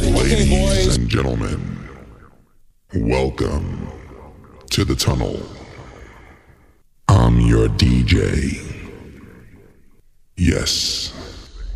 everybody. Okay, boys. Ladies and gentlemen, welcome to the tunnel. I'm your DJ. Yes,